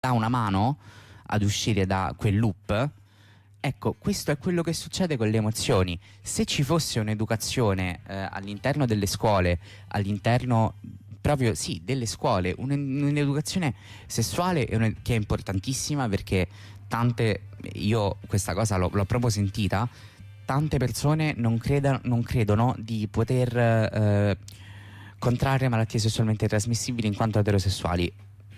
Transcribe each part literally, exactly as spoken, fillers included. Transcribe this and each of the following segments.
dà una mano ad uscire da quel loop. Ecco, questo è quello che succede con le emozioni. Se ci fosse un'educazione eh, all'interno delle scuole, all'interno proprio sì delle scuole, un- un'educazione sessuale è un- che è importantissima, perché tante, io questa cosa l'ho, l'ho proprio sentita, tante persone non, creda- non credono di poter eh, contrarre malattie sessualmente trasmissibili in quanto eterosessuali.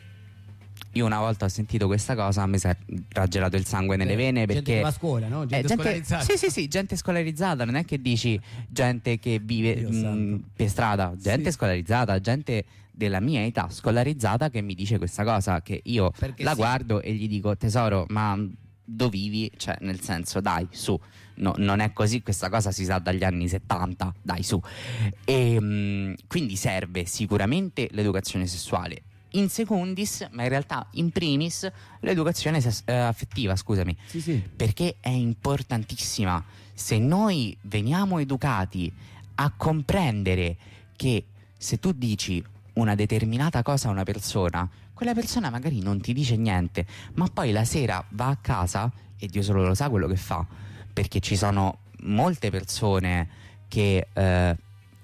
Io una volta ho sentito questa cosa, mi si è raggelato il sangue nelle vene, gente perché che va a scuola, no? Gente eh, gente, scolarizzata. sì sì sì, gente scolarizzata, non è che dici gente che vive Dio mh, santo. per strada, gente Sì. scolarizzata, gente della mia età scolarizzata che mi dice questa cosa, che io Perché la sì. guardo e gli dico: tesoro, ma dove vivi? Cioè, nel senso, dai, su, no, non è così, questa cosa si sa dagli anni settanta, dai, su. E mh, quindi serve sicuramente l'educazione sessuale, in secundis, ma in realtà in primis l'educazione ses- eh, affettiva, scusami, Sì, sì. perché è importantissima. Se noi veniamo educati a comprendere che se tu dici una determinata cosa a una persona, quella persona magari non ti dice niente, ma poi la sera va a casa e Dio solo lo sa quello che fa, perché ci sono molte persone che eh,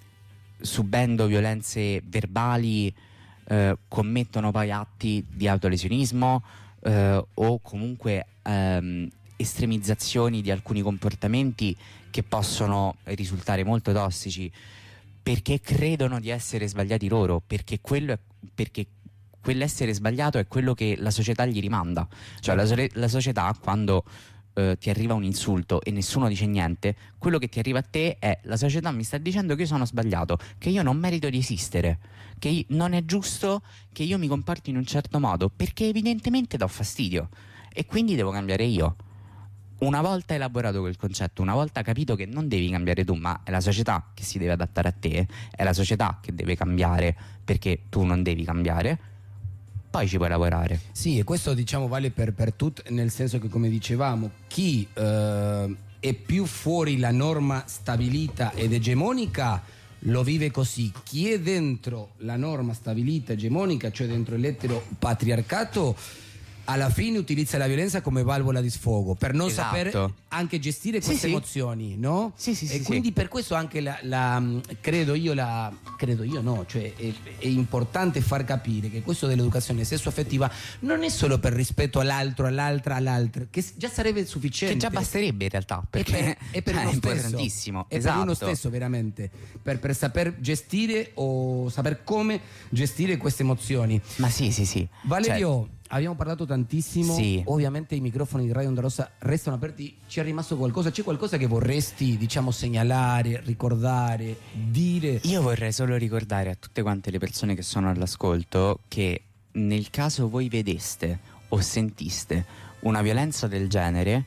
subendo violenze verbali eh, commettono poi atti di autolesionismo eh, o comunque ehm, estremizzazioni di alcuni comportamenti che possono risultare molto tossici, perché credono di essere sbagliati loro, perché quello è, perché quell'essere sbagliato è quello che la società gli rimanda. Cioè la, so- la società, quando eh, ti arriva un insulto e nessuno dice niente, quello che ti arriva a te è: la società mi sta dicendo che io sono sbagliato, che io non merito di esistere, che io- non è giusto che io mi comporti in un certo modo, perché evidentemente do fastidio e quindi devo cambiare io. Una volta elaborato quel concetto, una volta capito che non devi cambiare tu, ma è la società che si deve adattare a te, è la società che deve cambiare perché tu non devi cambiare, poi ci puoi lavorare. Sì, e questo diciamo vale per, per tutti, nel senso che, come dicevamo, chi eh, è più fuori la norma stabilita ed egemonica lo vive così. Chi è dentro la norma stabilita egemonica, cioè dentro l'eteropatriarcato, alla fine utilizza la violenza come valvola di sfogo per non Esatto. saper anche gestire Sì, queste sì. emozioni, no? Sì, sì, e sì, quindi sì. per questo anche la, la credo io la credo io no, cioè è, è importante far capire che questo dell'educazione sessuaffettiva non è solo per rispetto all'altro, all'altra, all'altra, che già sarebbe sufficiente. Che già basterebbe in realtà, perché è per, è per cioè, uno è stesso, importantissimo. è Esatto. per uno stesso veramente, per, per saper gestire o saper come gestire queste emozioni. Ma sì, sì, sì. Valerio, Cioè, abbiamo parlato tantissimo, sì. ovviamente i microfoni di Radio Onda Rossa restano aperti, ci è rimasto qualcosa, c'è qualcosa che vorresti, diciamo, segnalare, ricordare, dire? Io vorrei solo ricordare a tutte quante le persone che sono all'ascolto che nel caso voi vedeste o sentiste una violenza del genere,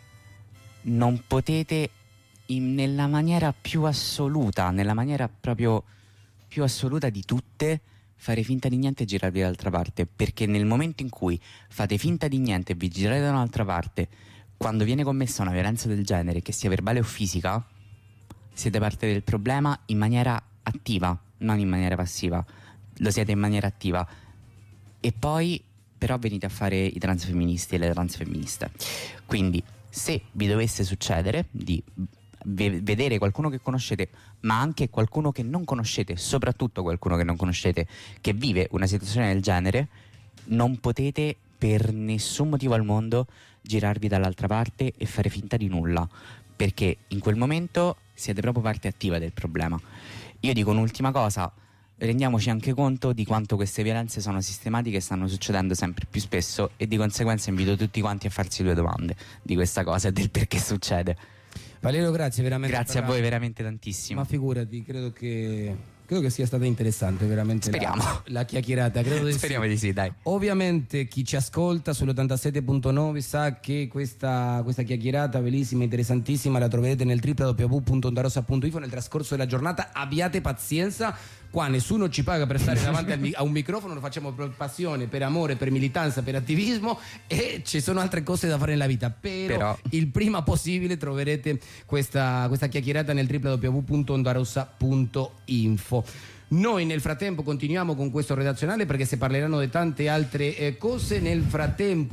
non potete in- nella maniera più assoluta, nella maniera proprio più assoluta di tutte, fare finta di niente e girarvi dall'altra parte, perché nel momento in cui fate finta di niente e vi girate da un'altra parte, quando viene commessa una violenza del genere, che sia verbale o fisica, siete parte del problema in maniera attiva, non in maniera passiva. Lo siete in maniera attiva. E poi però venite a fare i transfemministi e le transfemministe. Quindi se vi dovesse succedere di ve- vedere qualcuno che conoscete, ma anche qualcuno che non conoscete, soprattutto qualcuno che non conoscete, che vive una situazione del genere, non potete per nessun motivo al mondo girarvi dall'altra parte e fare finta di nulla, perché in quel momento siete proprio parte attiva del problema. Io dico un'ultima cosa: rendiamoci anche conto di quanto queste violenze sono sistematiche e stanno succedendo sempre più spesso, e di conseguenza invito tutti quanti a farsi due domande di questa cosa e del perché succede. Valerio, grazie veramente. Grazie per a voi la- veramente tantissimo. Ma figurati, credo che credo che sia stata interessante veramente. Speriamo. la, la chiacchierata, credo di Speriamo sì. di sì, dai. Ovviamente chi ci ascolta sull'ottantasette punto nove sa che questa, questa chiacchierata bellissima, interessantissima, la troverete nel w w w punto ondarosa punto info nel trascorso della giornata. Abbiate pazienza, qua nessuno ci paga per stare davanti al mi- a un microfono, lo facciamo per passione, per amore, per militanza, per attivismo, e ci sono altre cose da fare nella vita, però, Però- il prima possibile troverete questa, questa chiacchierata nel w w w punto ondarosa punto info. Noi nel frattempo continuiamo con questo redazionale perché si parleranno di tante altre eh, cose. Nel frattempo